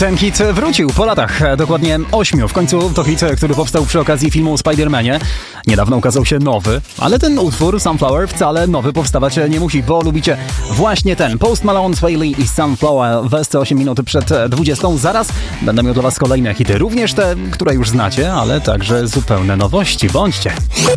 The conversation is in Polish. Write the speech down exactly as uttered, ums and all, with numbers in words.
Ten hit wrócił po latach, dokładnie ośmiu. W końcu to hit, który powstał przy okazji filmu o Spider-Manie. Niedawno ukazał się nowy, ale ten utwór Sunflower wcale nowy powstawać nie musi, bo lubicie właśnie ten. Post Malone, Sway Lee i Sunflower w sto osiem minut przed dwudziestą. Zaraz będę miał dla was kolejne hity, również te, które już znacie, ale także zupełne nowości. Bądźcie!